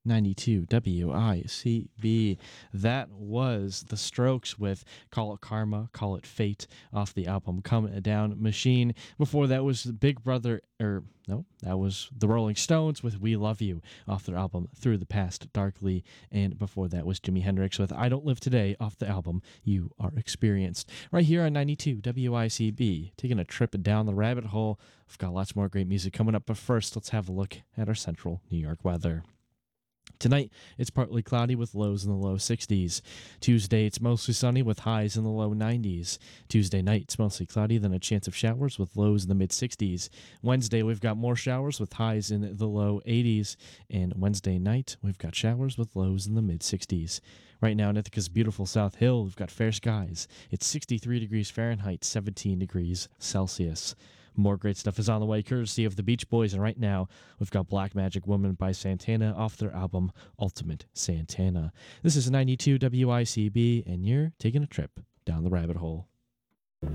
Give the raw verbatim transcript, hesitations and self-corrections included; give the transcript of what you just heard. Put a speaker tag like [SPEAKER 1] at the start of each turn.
[SPEAKER 1] ninety-two W I C B. That was The Strokes with Call It Karma, Call It Fate off the album Come Down Machine. Before that was Big Brother, or no, that was The Rolling Stones with We Love You off their album Through the Past Darkly. And before that was Jimi Hendrix with I Don't Live Today off the album You Are Experienced. Right here on ninety-two W I C B, taking a trip down the rabbit hole. We've got lots more great music coming up, but first let's have a look at our central New York weather. Tonight, it's partly cloudy with lows in the low sixties. Tuesday, it's mostly sunny with highs in the low nineties. Tuesday night, it's mostly cloudy, then a chance of showers with lows in the mid sixties. Wednesday, we've got more showers with highs in the low eighties. And Wednesday night, we've got showers with lows in the mid sixties. Right now in Ithaca's beautiful South Hill, we've got fair skies. It's sixty-three degrees Fahrenheit, seventeen degrees Celsius. More great stuff is on the way, courtesy of the Beach Boys, and right now we've got Black Magic Woman by Santana off their album Ultimate Santana. This is ninety-two W I C B, and you're taking a trip down the rabbit hole.